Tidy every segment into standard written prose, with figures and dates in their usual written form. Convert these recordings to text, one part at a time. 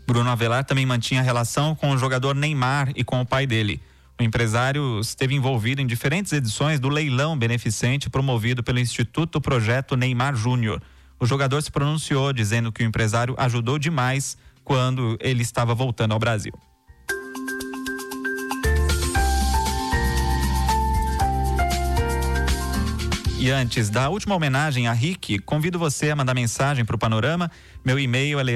Bruno Avelar também mantinha relação com o jogador Neymar e com o pai dele. O empresário esteve envolvido em diferentes edições do leilão beneficente promovido pelo Instituto Projeto Neymar Júnior. O jogador se pronunciou dizendo que o empresário ajudou demais quando ele estava voltando ao Brasil. E antes da última homenagem a Rick, convido você a mandar mensagem para o Panorama. Meu e-mail é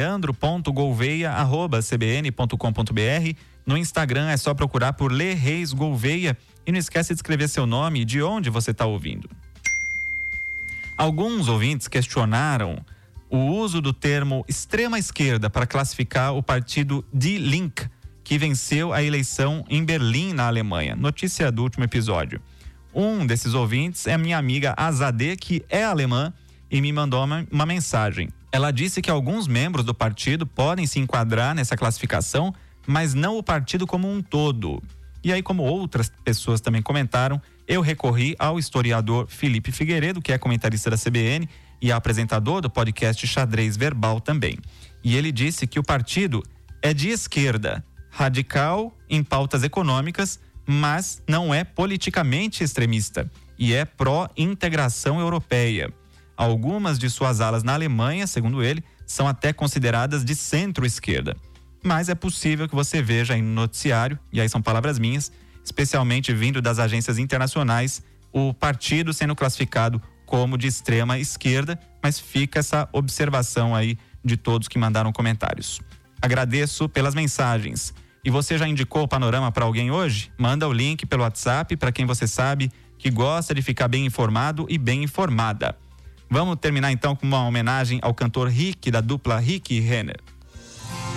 leandro.gouveia@cbn.com.br. No Instagram é só procurar por Lê Reis Gouveia e não esquece de escrever seu nome e de onde você está ouvindo. Alguns ouvintes questionaram o uso do termo extrema esquerda para classificar o partido Die Linke, que venceu a eleição em Berlim, na Alemanha. Notícia do último episódio. Um desses ouvintes é a minha amiga Azadeh, que é alemã, e me mandou uma mensagem. Ela disse que alguns membros do partido podem se enquadrar nessa classificação, mas não o partido como um todo. E aí, como outras pessoas também comentaram, eu recorri ao historiador Felipe Figueiredo, que é comentarista da CBN e apresentador do podcast Xadrez Verbal também. E ele disse que o partido é de esquerda, radical em pautas econômicas, mas não é politicamente extremista e é pró-integração europeia. Algumas de suas alas na Alemanha, segundo ele, são até consideradas de centro-esquerda. Mas é possível que você veja aí no noticiário, e aí são palavras minhas, especialmente vindo das agências internacionais, o partido sendo classificado como de extrema esquerda, mas fica essa observação aí de todos que mandaram comentários. Agradeço pelas mensagens. E você já indicou o Panorama para alguém hoje? Manda o link pelo WhatsApp para quem você sabe que gosta de ficar bem informado e bem informada. Vamos terminar então com uma homenagem ao cantor Rick, da dupla Rick e Renner.